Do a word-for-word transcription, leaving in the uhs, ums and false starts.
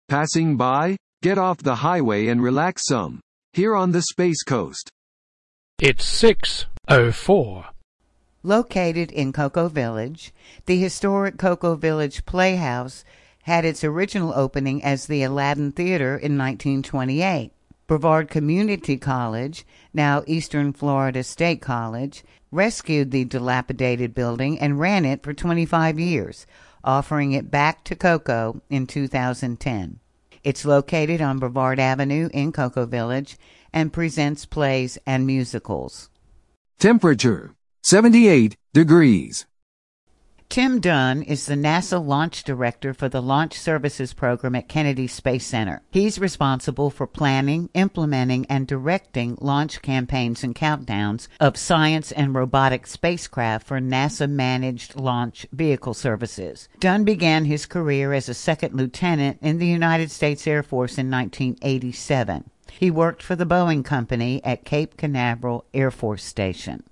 Passing by? Get off the highway and relax some. Here on the Space Coast. It's six oh four. Located in Cocoa Village, the historic Cocoa Village Playhouse had its original opening as the Aladdin Theater in nineteen twenty-eight. Brevard Community College, now Eastern Florida State College, rescued the dilapidated building and ran it for twenty-five years, offering it back to Cocoa in two thousand ten. It's located on Brevard Avenue in Cocoa Village and presents plays and musicals. Temperature, seventy-eight degrees. Tim Dunn is the NASA launch director for the Launch Services Program at Kennedy Space Center. He's responsible for planning, implementing, and directing launch campaigns and countdowns of science and robotic spacecraft for NASA-managed launch vehicle services. Dunn began his career as a second lieutenant in the United States Air Force in nineteen eighty-seven. He worked for the Boeing Company at Cape Canaveral Air Force Station.